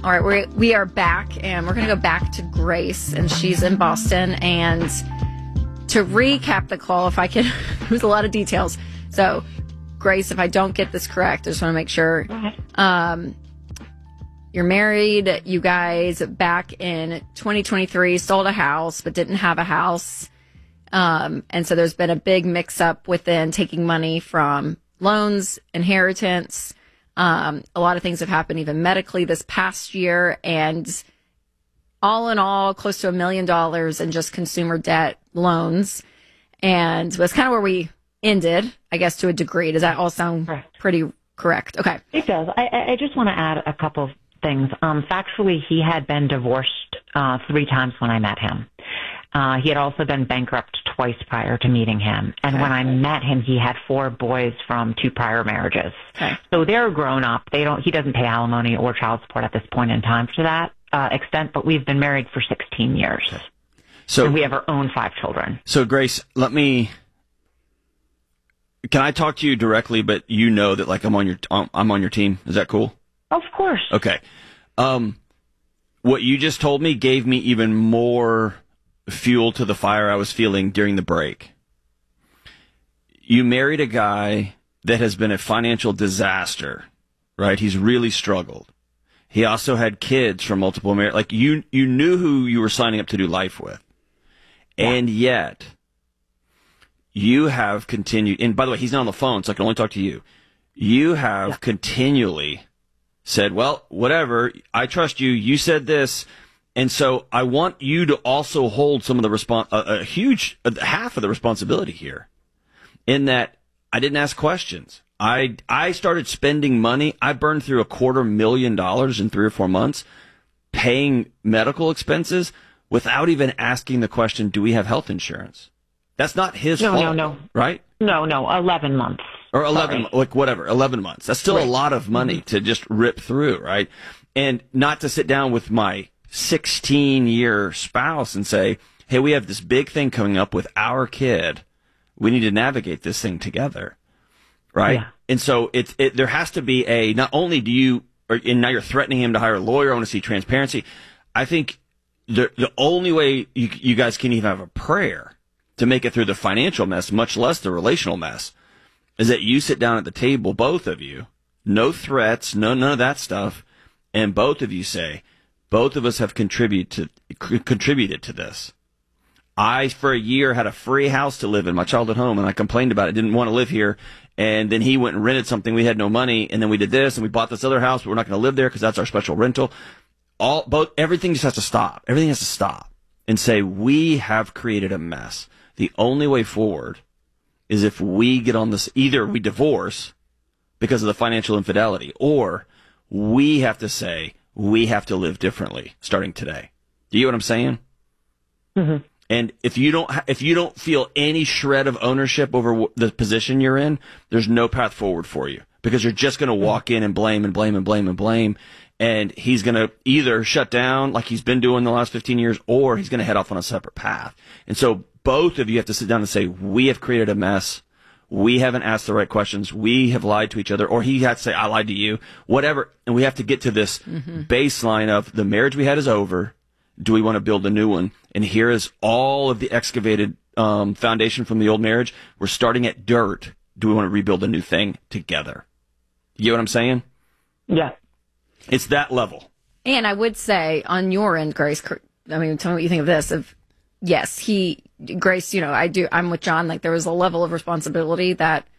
All right, we are back, and we're going to go back to Grace, and she's in Boston. And to recap the call, if I can, there's a lot of details. So, Grace, if I don't get this correct, I just want to make sure. Go ahead. You're married. You guys back in 2023 sold a house, but didn't have a house. And so there's been a big mix-up within taking money from loans, inheritance. A lot of things have happened even medically this past year. And all in all, close to $1 million in just consumer debt loans. And that's kind of where we ended, I guess, to a degree. Does that all sound pretty correct? Okay. It does. I just want to add a couple of things. Factually, he had been divorced 3 times when I met him. He had also been bankrupt twice prior to meeting him. And when I met him, he had 4 boys from 2 prior marriages. Okay. So they're grown up. He doesn't pay alimony or child support at this point in time to that extent, but we've been married for 16 years. So and we have our own 5 children. So Grace, can I talk to you directly, but you know that like I'm on your team. Is that cool? Of course. Okay. What you just told me gave me even more fuel to the fire I was feeling during the break. You married a guy that has been a financial disaster, right? He's really struggled. He also had kids from multiple marriages. Like you knew who you were signing up to do life with. Yeah. And yet you have continued, and by the way, he's not on the phone, so I can only talk to you. You have continually said, well, whatever, I trust you, you said this, and so I want you to also hold some of the a huge half of the responsibility here, in that I didn't ask questions. I started spending money. I burned through $250,000 in 3 or 4 months, paying medical expenses without even asking the question, do we have health insurance? That's not his fault. No. Right? No, 11 months. Or 11, like whatever, 11 months. That's still a lot of money to just rip through, right? And not to sit down with my 16-year spouse and say, hey, we have this big thing coming up with our kid. We need to navigate this thing together, right? Yeah. And so there has to be not only do you, and now you're threatening him to hire a lawyer, I want to see transparency. I think the only way you guys can even have a prayer to make it through the financial mess, much less the relational mess, is that you sit down at the table, both of you, no threats, none of that stuff, and both of you say, both of us have contributed to this. I, for a year, had a free house to live in, my childhood home, and I complained about it, didn't want to live here, and then he went and rented something, we had no money, and then we did this, and we bought this other house, but we're not going to live there because that's our special rental. Everything just has to stop. Everything has to stop and say, we have created a mess. The only way forward is if we get on this, either we divorce because of the financial infidelity, or we have to say, we have to live differently starting today. Do you know what I'm saying? Mm-hmm. And if you don't feel any shred of ownership over the position you're in, there's no path forward for you, because you're just going to walk in and blame and blame and blame and blame. And he's going to either shut down like he's been doing the last 15 years, or he's going to head off on a separate path. And so both of you have to sit down and say, we have created a mess. We haven't asked the right questions. We have lied to each other. Or he had to say, I lied to you, whatever. And we have to get to this baseline of the marriage we had is over. Do we want to build a new one? And here is all of the excavated foundation from the old marriage. We're starting at dirt. Do we want to rebuild a new thing together? You know what I'm saying? Yeah. It's that level. And I would say on your end, Grace, I mean, tell me what you think of this. Yes, Grace, I'm with John. Like, there was a level of responsibility that